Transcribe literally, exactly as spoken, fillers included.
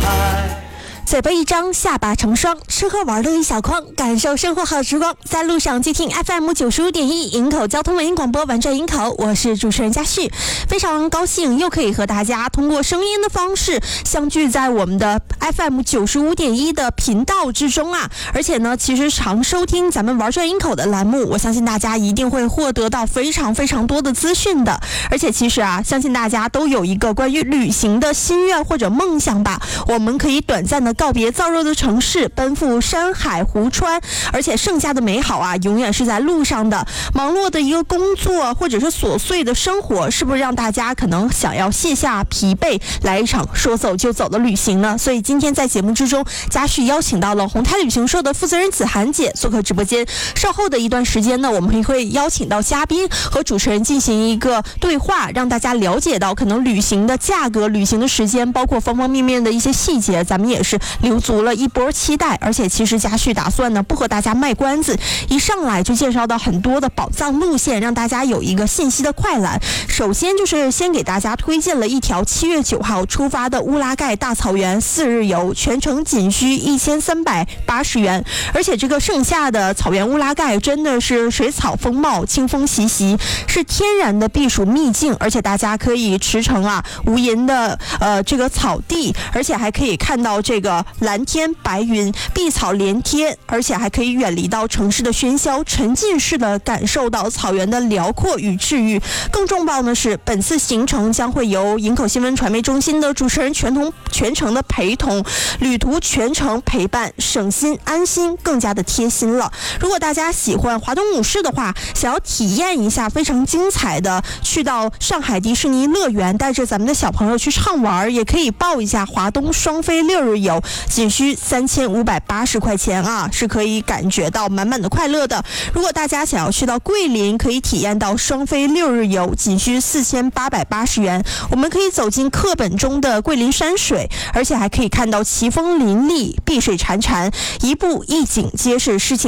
海。 嘴巴一张，下巴成双，吃喝玩乐一小筐，感受生活好时光。在路上接听 F M 九十五点一营口交通文音广播，玩转营口，我是主持人嘉旭，非常高兴又可以和大家通过声音的方式相聚在我们的 F M 九十五点一的频道之中啊！而且呢，其实常收听咱们玩转营口的栏目，我相信大家一定会获得到非常非常多的资讯的。而且其实啊，相信大家都有一个关于旅行的心愿或者梦想吧，我们可以短暂的告别燥热的城市，奔赴山海湖川，而且剩下的美好啊，永远是在路上的。忙碌的一个工作或者是琐碎的生活，是不是让大家可能想要卸下疲惫，来一场说走就走的旅行呢？所以今天在节目之中，嘉旭邀请到了宏泰旅行社的负责人子涵姐做客直播间。稍后的一段时间呢，我们会邀请到嘉宾和主持人进行一个对话，让大家了解到可能旅行的价格、旅行的时间，包括方方面面的一些细节，咱们也是留足了一波期待。而且其实嘉旭打算呢不和大家卖关子，一上来就介绍到很多的宝藏路线，让大家有一个信息的快览。首先就是先给大家推荐了一条七月九号出发的乌拉盖大草原四日游，全程仅需一千三百八十元。而且这个盛夏的草原乌拉盖真的是水草丰茂，清风习习，是天然的避暑秘境。而且大家可以驰骋啊无垠的呃这个草地，而且还可以看到这个蓝天白云，碧草连天，而且还可以远离到城市的喧嚣，沉浸式的感受到草原的辽阔与治愈。更重磅的是，本次行程将会由营口新闻传媒中心的主持人全同全程的陪同，旅途全程陪伴，省心安心，更加的贴心了。如果大家喜欢华东五市的话，想要体验一下非常精彩的，去到上海迪士尼乐园，带着咱们的小朋友去畅玩，也可以报一下华东双飞六日游，仅需三千五百八十块钱啊，是可以感觉到满满的快乐的。如果大家想要去到桂林，可以体验到双飞六日游，仅需四千八百八十元。我们可以走进课本中的桂林山水，而且还可以看到奇峰林立，碧水潺潺，一步一景皆是诗情